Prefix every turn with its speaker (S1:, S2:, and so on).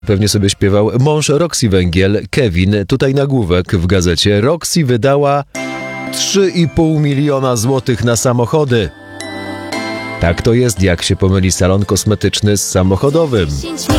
S1: Pewnie sobie śpiewał mąż Roxy Węgiel, Kevin. Tutaj nagłówek w gazecie. Roxy wydała 3,5 miliona złotych na samochody. Tak to jest, jak się pomyli salon kosmetyczny z samochodowym.